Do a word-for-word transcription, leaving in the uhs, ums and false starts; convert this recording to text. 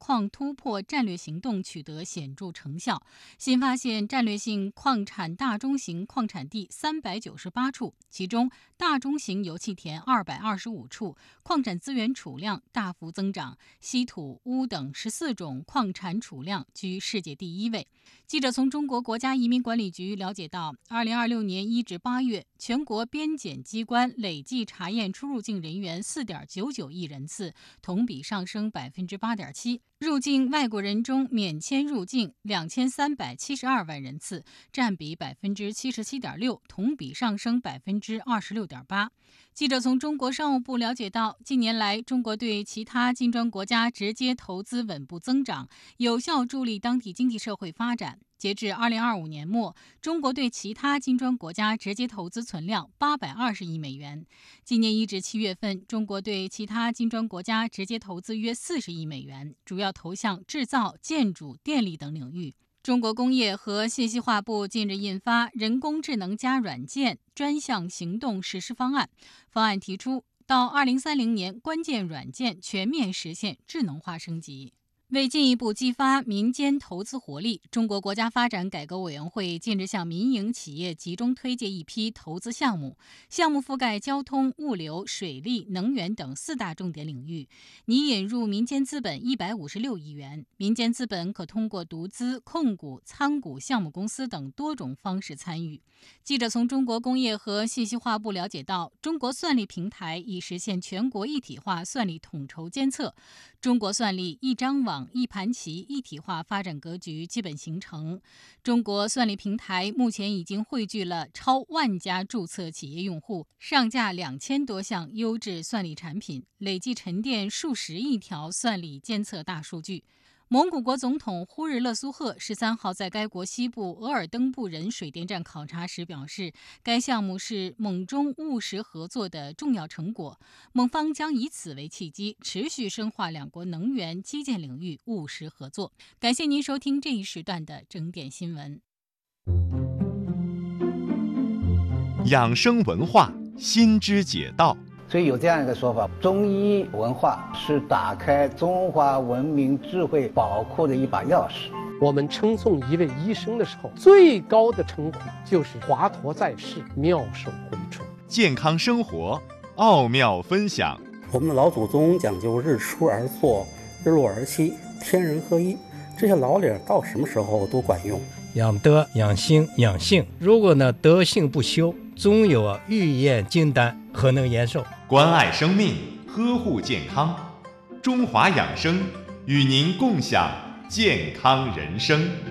矿突破战略行动取得显著成效，新发现战略性矿产大中型矿产地三百九十八处，其中大中型油气田二百二十五处，矿产资源储量大幅增长，稀土、钨等十四种矿产储量居世界第一位。记者从中国国家移民管理局了解到，二零二六年一至八月，全国边检机关累计查验出入境人员四点九九亿人次，同比上升百分之八点七。入境外国人中免签入境两千三百七十二万人次，占比百分之七十七点六，同比上升百分之二十六点八。记者从中国商务部了解到，近年来中国对其他金砖国家直接投资稳步增长，有效助力当地经济社会发展。截至二零二五年末，中国对其他金砖国家直接投资存量八百二十亿美元。今年一至七月份，中国对其他金砖国家直接投资约四十亿美元，主要投向制造、建筑、电力等领域。中国工业和信息化部近日印发《人工智能加软件专项行动实施方案》，方案提出，到二零三零年，关键软件全面实现智能化升级。为进一步激发民间投资活力，中国国家发展改革委员会近日向民营企业集中推介一批投资项目，项目覆盖交通、物流、水利、能源等四大重点领域，拟引入民间资本一百五十六亿元。民间资本可通过独资、控股、参股项目公司等多种方式参与。记者从中国工业和信息化部了解到，中国算力平台已实现全国一体化算力统筹监测，中国算力一张网、一盘棋一体化发展格局基本形成。中国算力平台目前已经汇聚了超万家注册企业用户，上架两千多项优质算力产品，累计沉淀数十亿条算力监测大数据。蒙古国总统呼日勒苏赫十三号在该国西部额尔登布仁水电站考察时表示，该项目是蒙中务实合作的重要成果，蒙方将以此为契机，持续深化两国能源、基建领域务实合作。感谢您收听这一时段的整点新闻。 养生文化，心之解道。 所以有这样一个说法，中医文化是打开中华文明智慧宝库的一把钥匙。 我们称颂一位医生的时候，最高的称呼就是华佗在世，妙手回春。 健康生活，奥妙分享。 我们的老祖宗讲究日出而作，日落而息，天人合一，这些老理到什么时候都管用。 养德、养心、养性，如果呢德性不修，总有啊欲验金丹，何能延寿？ 关爱生命，呵护健康，中华养生与您共享健康人生。